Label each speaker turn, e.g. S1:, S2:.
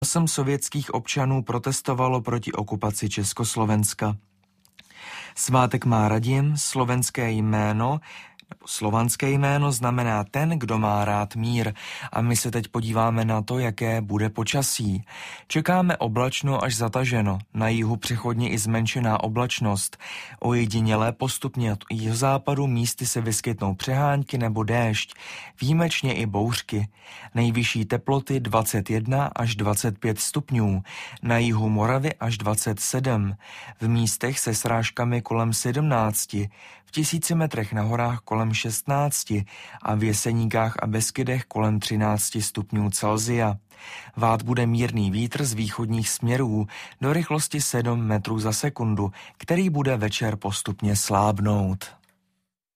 S1: 8 sovětských občanů protestovalo proti okupaci Československa. Svátek má Radim, slovenské jméno, nebo slovanské jméno znamená ten, kdo má rád mír. A my se teď podíváme na to, jaké bude počasí. Čekáme oblačno až zataženo, na jihu přechodně i zmenšená oblačnost. Ojediněle postupně od jihozápadu místy se vyskytnou přehánky nebo déšť, výjimečně i bouřky. Nejvyšší teploty 21 až 25 stupňů, na jihu Moravy až 27, v místech se srážkami kolem 17, v 1000 metrech na horách kolem 16 a v Jeseníkách a Beskydech kolem 13 stupňů Celsia. Vát bude mírný vítr z východních směrů do rychlosti 7 metrů za sekundu, který bude večer postupně slábnout.